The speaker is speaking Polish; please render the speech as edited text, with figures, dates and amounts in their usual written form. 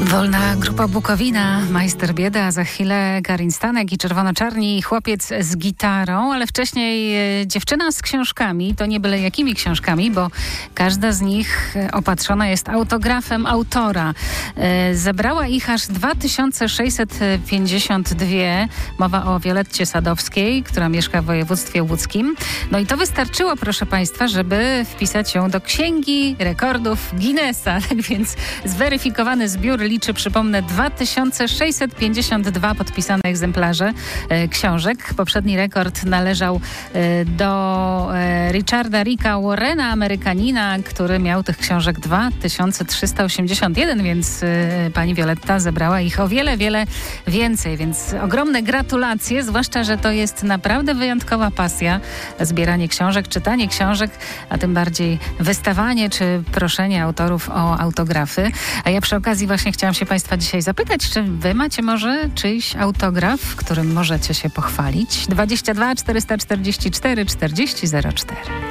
Wolna Grupa Bukowina, Majster Bieda, a za chwilę Karin Stanek i Czerwono-Czarni, chłopiec z gitarą, ale wcześniej dziewczyna z książkami, to nie byle jakimi książkami, bo każda z nich opatrzona jest autografem autora. Zebrała ich aż 2652. Mowa o Violetcie Sadowskiej, która mieszka w województwie łódzkim. No i to wystarczyło, proszę Państwa, żeby wpisać ją do Księgi Rekordów Guinnessa. Tak więc zweryfikowany zbiór liczy, przypomnę, 2652 podpisane egzemplarze książek. Poprzedni rekord należał do Richarda Ricka Warrena, Amerykanina, który miał tych książek 2381, więc pani Violetta zebrała ich o wiele, wiele więcej. Więc ogromne gratulacje, zwłaszcza, że to jest naprawdę wyjątkowa pasja. Zbieranie książek, czytanie książek, a tym bardziej wystawanie czy proszenie autorów o autografy. A ja przy okazji właśnie chciałam się Państwa dzisiaj zapytać, czy Wy macie może czyjś autograf, którym możecie się pochwalić? 22 444 40 04.